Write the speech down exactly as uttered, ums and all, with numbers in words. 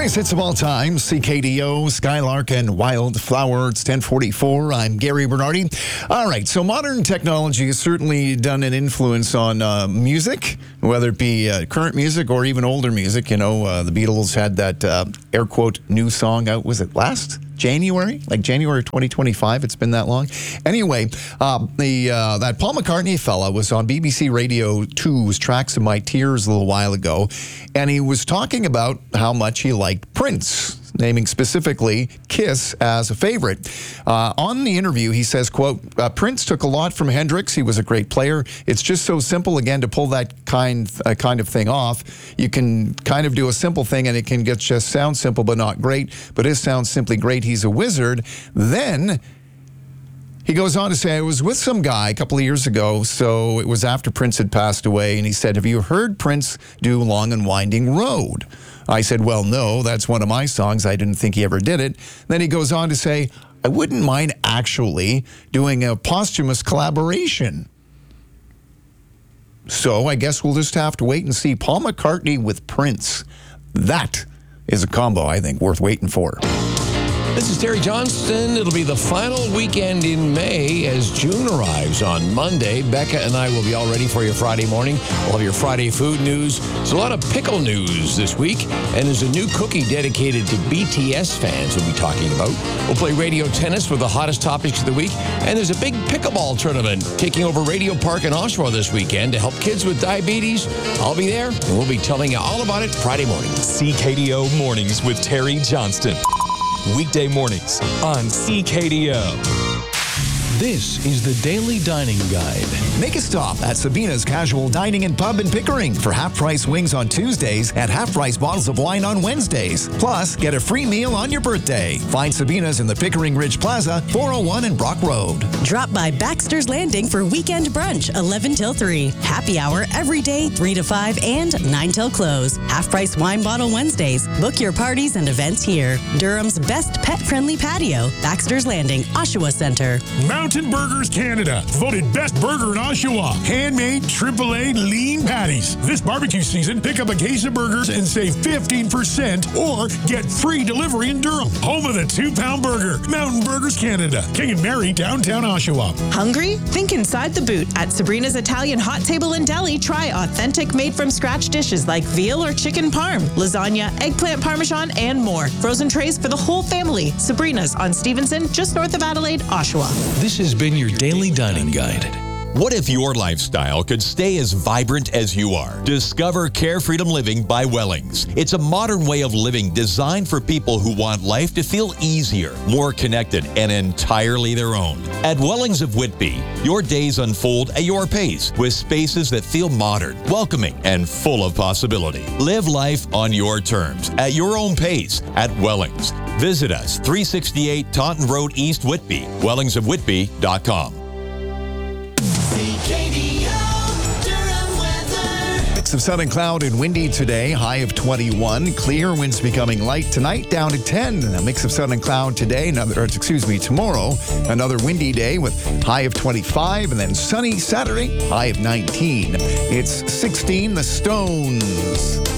Greatest hits of all time, C K D O, Skylark, and Wildflower. It's ten forty-four. I'm Gary Bernardi. All right, so modern technology has certainly done an influence on uh, music, whether it be uh, current music or even older music. You know, uh, the Beatles had that uh, air quote new song out, was it last January? Like January twenty twenty-five, it's been that long. Anyway, uh, the uh, that Paul McCartney fella was on B B C Radio two's Tracks of My Tears a little while ago, and he was talking about how much he liked Prince, naming specifically Kiss as a favorite. Uh, on the interview, he says, quote, uh, Prince took a lot from Hendrix. He was a great player. It's just so simple, again, to pull that kind, uh, kind of thing off. You can kind of do a simple thing and it can get just sound simple but not great, but his sounds simply great. He's a wizard. Then he goes on to say, I was with some guy a couple of years ago, so it was after Prince had passed away, and he said, have you heard Prince do Long and Winding Road? I said, well, no, that's one of my songs. I didn't think he ever did it. Then he goes on to say, I wouldn't mind actually doing a posthumous collaboration. So I guess we'll just have to wait and see. Paul McCartney with Prince. That is a combo, I think, worth waiting for. This is Terry Johnston. It'll be the final weekend in May as June arrives on Monday. Becca and I will be all ready for your Friday morning. We'll have your Friday food news. There's a lot of pickle news this week, and there's a new cookie dedicated to B T S fans we'll be talking about. We'll play radio tennis with the hottest topics of the week, and there's a big pickleball tournament taking over Radio Park in Oshawa this weekend to help kids with diabetes. I'll be there, and we'll be telling you all about it Friday morning. C K D O Mornings with Terry Johnston. Weekday mornings on C K D O. This is the Daily Dining Guide. Make a stop at Sabina's Casual Dining and Pub in Pickering for half-price wings on Tuesdays and half-price bottles of wine on Wednesdays. Plus, get a free meal on your birthday. Find Sabina's in the Pickering Ridge Plaza, four oh one and Brock Road. Drop by Baxter's Landing for weekend brunch, eleven till three. Happy hour every day, three to five and nine till close. Half-price wine bottle Wednesdays. Book your parties and events here. Durham's best pet-friendly patio, Baxter's Landing, Oshawa Center. Mountain Burgers Canada, voted best burger in Oshawa. Handmade triple A lean patties. This barbecue season, pick up a case of burgers and save fifteen percent or get free delivery in Durham. Home of the two-pound burger. Mountain Burgers Canada, King and Mary, downtown Oshawa. Hungry? Think inside the boot. At Sabrina's Italian Hot Table and Deli, try authentic made-from-scratch dishes like veal or chicken parm, lasagna, eggplant parmesan, and more. Frozen trays for the whole family. Sabrina's on Stevenson, just north of Adelaide, Oshawa. This has been your Daily Dining Guide. What if your lifestyle could stay as vibrant as you are? Discover Care Freedom Living by Wellings. It's a modern way of living designed for people who want life to feel easier, more connected, and entirely their own. At Wellings of Whitby, your days unfold at your pace with spaces that feel modern, welcoming, and full of possibility. Live life on your terms, at your own pace, at Wellings. Visit us, three sixty-eight Taunton Road, East Whitby, wellings of whitby dot com. Mix of sun and cloud and windy today, high of twenty-one. Clear, winds becoming light tonight, down to ten. A mix of sun and cloud today, another, or excuse me, tomorrow, another windy day with high of twenty-five, and then sunny Saturday, high of nineteen. It's sixteen, the Stones.